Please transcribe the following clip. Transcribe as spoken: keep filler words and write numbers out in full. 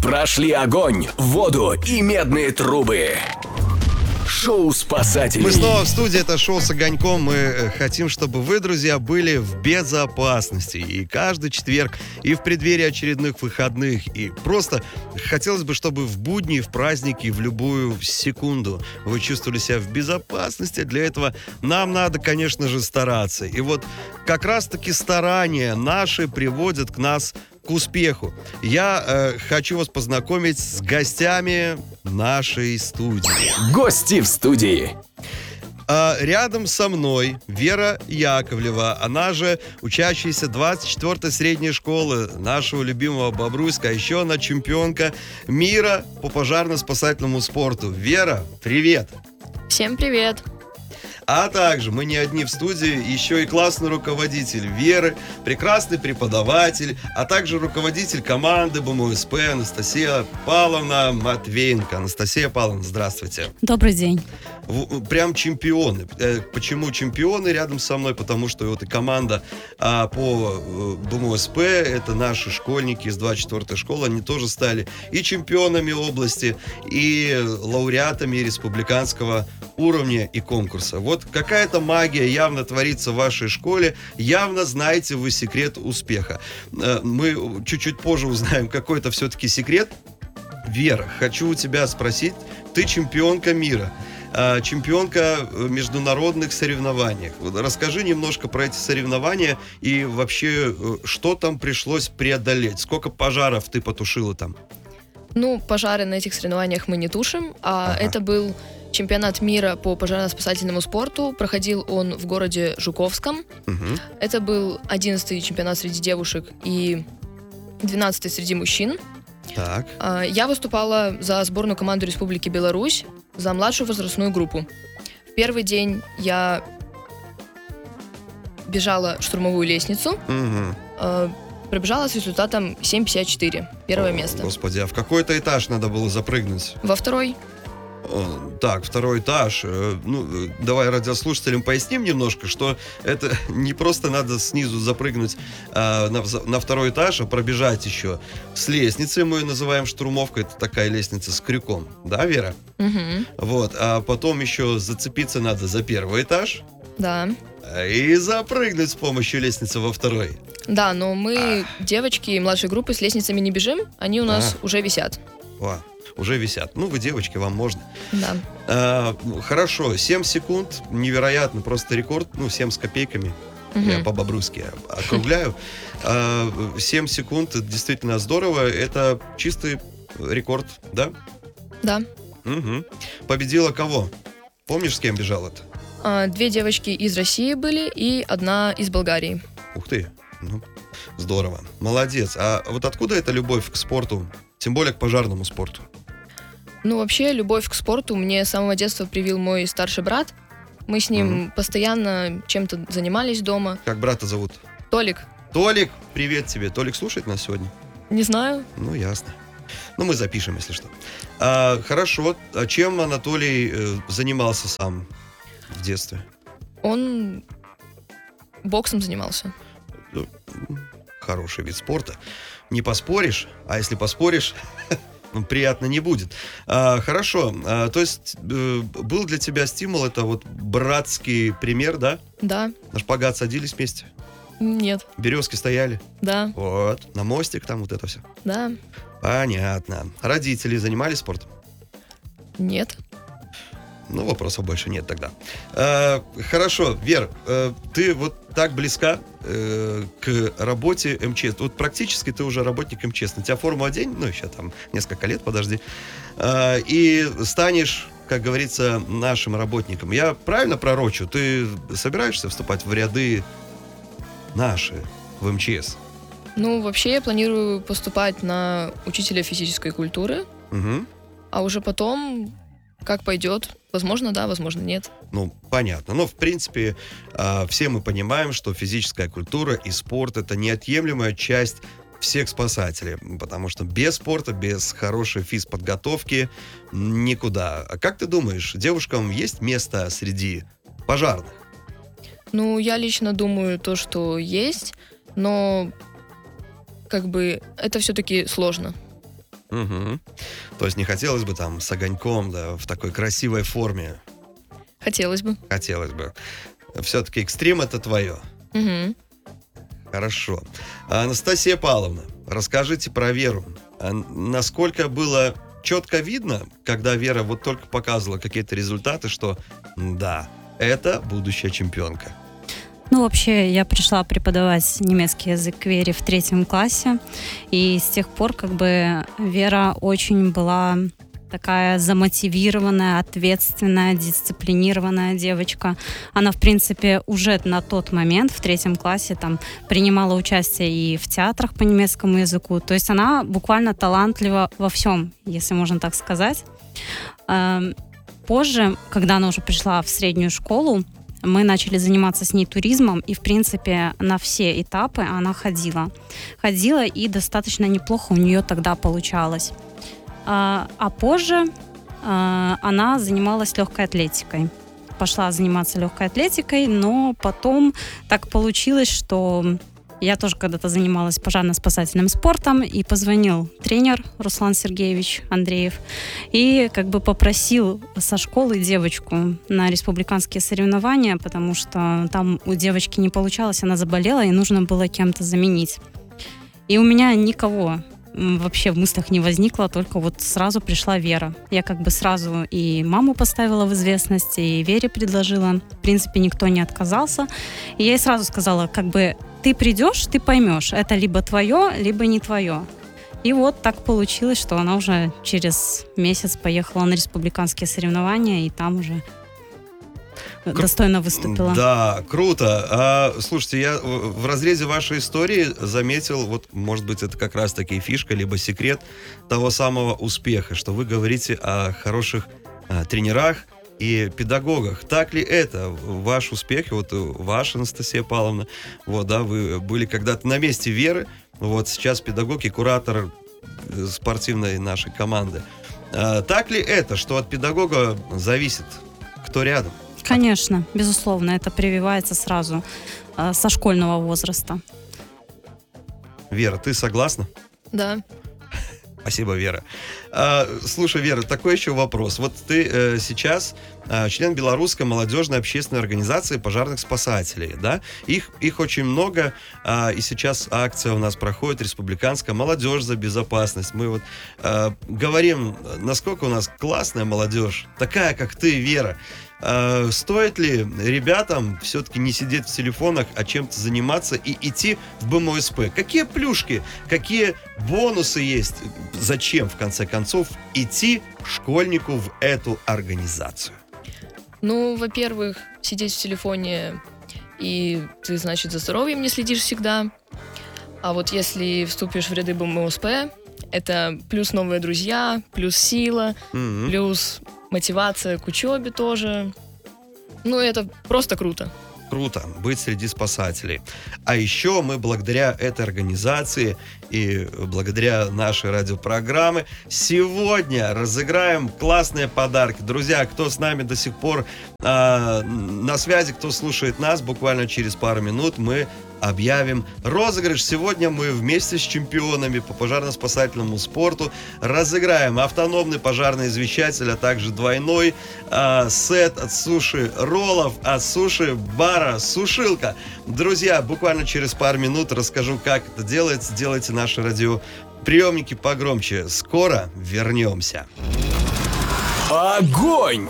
Прошли огонь, воду и медные трубы. Шоу спасателей. Мы снова в студии, это шоу с огоньком. Мы хотим, чтобы вы, друзья, были в безопасности. И каждый четверг, и в преддверии очередных выходных. И просто хотелось бы, чтобы в будни, в праздники, в любую секунду вы чувствовали себя в безопасности. Для этого нам надо, конечно же, стараться. И вот как раз-таки старания наши приводят к нас к успеху. Я э, хочу вас познакомить с гостями нашей студии. Гости в студии. А рядом со мной Вера Яковлева, она же учащаяся двадцать четвёртой средней школы нашего любимого Бобруйска, а еще она чемпионка мира по пожарно-спасательному спорту. Вера, привет! Всем привет! А также мы не одни в студии, еще и классный руководитель Веры, прекрасный преподаватель, а также руководитель команды БМУСП Анастасия Павловна Матвеенко. Анастасия Павловна, здравствуйте. Добрый день. Прям чемпионы. Почему чемпионы рядом со мной? Потому что вот и команда а, по БМУСП, это наши школьники из двадцать четвёртой школы, они тоже стали и чемпионами области, и лауреатами республиканского уровня и конкурса. Вот какая-то магия явно творится в вашей школе, явно знаете вы секрет успеха. Мы чуть-чуть позже узнаем, какой это все-таки секрет. Вера, хочу у тебя спросить, ты чемпионка мира, чемпионка в международных соревнованиях. Расскажи немножко про эти соревнования и вообще, что там пришлось преодолеть? Сколько пожаров ты потушила там? Ну, пожары на этих соревнованиях мы не тушим, а ага. это был чемпионат мира по пожарно-спасательному спорту. Проходил он в городе Жуковском. Угу. Это был одиннадцатый чемпионат среди девушек и двенадцатый среди мужчин. Так. Я выступала за сборную команду Республики Беларусь за младшую возрастную группу. В первый день я бежала штурмовую лестницу. Угу. Пробежала с результатом семь пятьдесят четыре. Первое О, место. Господи, а в какой-то этаж надо было запрыгнуть? Во второй. Так, второй этаж. Ну, давай радиослушателям поясним немножко, что это не просто надо снизу запрыгнуть а, на, на второй этаж, а пробежать еще с лестницей. Мы ее называем штурмовкой. Это такая лестница с крюком. Да, Вера? Угу. Вот. А потом еще зацепиться надо за первый этаж. Да. И запрыгнуть с помощью лестницы во второй. Да, но мы, а. девочки младшей группы, с лестницами не бежим. Они у нас а. уже висят. О. Уже висят. Ну, вы девочки, вам можно. Да. А, хорошо, семь секунд, невероятно, просто рекорд, ну, семь с копейками, угу. Я по-бобруйски округляю. А, семь секунд, это действительно здорово, это чистый рекорд, да? Да. Угу. Победила кого? Помнишь, с кем бежала-то? А, две девочки из России были и одна из Болгарии. Ух ты, ну, здорово, молодец. А вот откуда эта любовь к спорту, тем более к пожарному спорту? Ну, вообще, любовь к спорту мне с самого детства привил мой старший брат. Мы с ним угу. постоянно чем-то занимались дома. Как брата зовут? Толик. Толик, привет тебе. Толик слушает нас сегодня? Не знаю. Ну, ясно. Ну, мы запишем, если что. А, хорошо. А чем Анатолий э, занимался сам в детстве? Он боксом занимался. Хороший вид спорта. Не поспоришь, а если поспоришь... приятно не будет. А, хорошо. А, то есть э, был для тебя стимул, это вот братский пример, да? Да. На шпагат садились вместе? Нет. Березки стояли? Да. Вот. На мостик там вот это все? Да. Понятно. Родители занимались спортом? Нет. Ну, вопросов больше нет тогда. А, хорошо. Вер, э, ты вот так близка э, к работе МЧС. Вот практически ты уже работник МЧС. На тебя форму одень, ну, еще там несколько лет, подожди. А, и станешь, как говорится, нашим работником. Я правильно пророчу? Ты собираешься вступать в ряды наши в МЧС? Ну, вообще я планирую поступать на учителя физической культуры. Угу. А уже потом... Как пойдет. Возможно, да, возможно, нет. Ну, понятно. Но, в принципе, все мы понимаем, что физическая культура и спорт — это неотъемлемая часть всех спасателей. Потому что без спорта, без хорошей физподготовки никуда. А как ты думаешь, девушкам есть место среди пожарных? Ну, я лично думаю то, что есть, но как бы это все-таки сложно. Угу. То есть не хотелось бы там с огоньком, да, в такой красивой форме? Хотелось бы. Хотелось бы. Все-таки экстрим — это твое. Угу. Хорошо. Анастасия Павловна, расскажите про Веру. А насколько было четко видно, когда Вера вот только показывала какие-то результаты, что да, это будущая чемпионка? Ну, вообще, я пришла преподавать немецкий язык к Вере в третьем классе, и с тех пор, как бы, Вера очень была такая замотивированная, ответственная, дисциплинированная девочка. Она, в принципе, уже на тот момент, в третьем классе, там, принимала участие и в театрах по немецкому языку. То есть она буквально талантлива во всем, если можно так сказать. Позже, когда она уже пришла в среднюю школу, мы начали заниматься с ней туризмом, и, в принципе, на все этапы она ходила. Ходила, и достаточно неплохо у нее тогда получалось. А, а позже а, она занималась легкой атлетикой. Пошла заниматься легкой атлетикой, но потом так получилось, что я тоже когда-то занималась пожарно-спасательным спортом, и позвонил тренер Руслан Сергеевич Андреев и как бы попросил со школы девочку на республиканские соревнования, потому что там у девочки не получалось, она заболела, и нужно было кем-то заменить. И у меня никого вообще в мыслях не возникло, только вот сразу пришла Вера. Я как бы сразу и маму поставила в известность, и Вере предложила. В принципе, никто не отказался. И я ей сразу сказала, как бы, ты придешь, ты поймешь, это либо твое, либо не твое. И вот так получилось, что она уже через месяц поехала на республиканские соревнования, и там уже Кру- достойно выступила. Да, круто. А, слушайте, я в разрезе вашей истории заметил, вот, может быть, это как раз-таки фишка, либо секрет того самого успеха, что вы говорите о хороших а, тренерах и педагогах. Так ли это? Ваш успех, вот ваша, Анастасия Павловна, вот, да, вы были когда-то на месте Веры, вот сейчас педагог и куратор спортивной нашей команды. А, так ли это, что от педагога зависит, кто рядом? Конечно, безусловно, это прививается сразу э, со школьного возраста. Вера, ты согласна? Да. Спасибо, Вера. А, слушай, Вера, такой еще вопрос. Вот ты э, сейчас э, член Белорусской молодежной общественной организации пожарных спасателей, да? Их, их очень много, э, и сейчас акция у нас проходит, республиканская «Молодежь за безопасность». Мы вот э, говорим, насколько у нас классная молодежь, такая, как ты, Вера. Э, стоит ли ребятам все-таки не сидеть в телефонах, а чем-то заниматься и идти в БМОСП? Какие плюшки, какие бонусы есть? Зачем, в конце концов, идти школьнику в эту организацию? Ну, во-первых, сидеть в телефоне, и ты, значит, за здоровьем не следишь всегда. А вот если вступишь в ряды БМОСП, это плюс новые друзья, плюс сила, mm-hmm. плюс мотивация к учебе тоже. Ну, это просто круто. Круто быть среди спасателей. А еще мы благодаря этой организации и благодаря нашей радиопрограмме сегодня разыграем классные подарки. Друзья, кто с нами до сих пор э, на связи, кто слушает нас, буквально через пару минут мы объявим розыгрыш. Сегодня мы вместе с чемпионами по пожарно-спасательному спорту разыграем автономный пожарный извещатель, а также двойной э, сет от суши-роллов, от суши-бара «Сушилка». Друзья, буквально через пару минут расскажу, как это делается. Делайте наши радиоприемники погромче. Скоро вернемся. Огонь!